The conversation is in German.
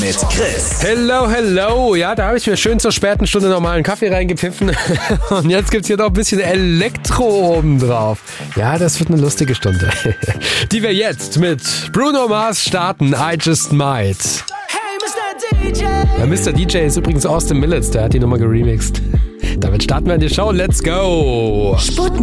Mit Chris. Hello. Ja, da habe ich mir schön zur späten Stunde nochmal einen Kaffee reingepfiffen. Und jetzt gibt's hier noch ein bisschen Elektro oben drauf. Ja, das wird eine lustige Stunde. Die wir jetzt mit Bruno Mars starten. I Just Might. Hey, Mr. DJ. Der Mr. DJ ist übrigens Austin Millets, der hat die Nummer geremixed. Damit starten wir in die Show. Let's go!